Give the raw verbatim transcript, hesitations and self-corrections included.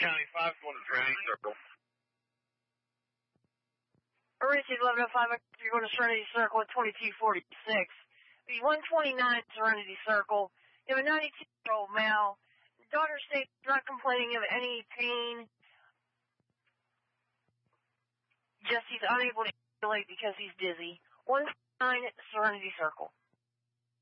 County five going to Serenity Circle. Richard eleven oh five, you're going to Serenity Circle at twenty-two forty-six. The one twenty-nine Serenity Circle. You have a ninety-two-year-old male. Daughter states not complaining of any pain. Just he's unable to articulate because he's dizzy. one twenty-nine Serenity Circle.